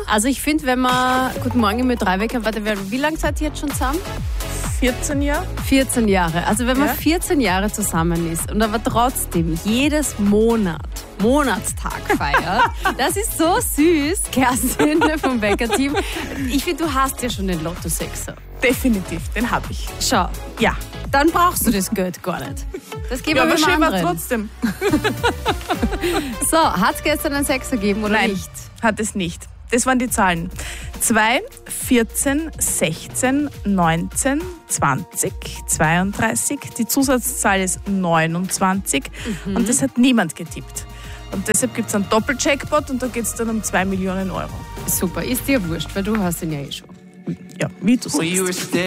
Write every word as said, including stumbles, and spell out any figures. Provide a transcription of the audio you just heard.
Also ich finde, wenn man... Guten Morgen, mit drei Wecker. Warte, wie lange seid ihr jetzt schon zusammen? vierzehn Jahre. vierzehn Jahre. Also wenn man Ja. vierzehn Jahre zusammen ist und aber trotzdem jedes Monat Monatstag feiert, das ist so süß, Kerstin vom Wecker-Team. Ich finde, du hast ja schon den Lotto-Sechser. Definitiv, den habe ich. Schau, Ja. dann brauchst du das Geld gar nicht. Das geben Ja, wir aber beim schön war anderen. trotzdem. So, hat es gestern einen Sechser gegeben oder Nein, nicht? hat es nicht. Das waren die Zahlen. zwei, vierzehn, sechzehn, neunzehn, zwanzig, zweiunddreißig. Die Zusatzzahl ist neunundzwanzig Mhm. und das hat niemand getippt. Und deshalb gibt es einen Doppeljackpot und da geht es dann um zwei Millionen Euro. Super, ist dir wurscht, weil du hast ihn ja eh schon. Ja, wie du sagst.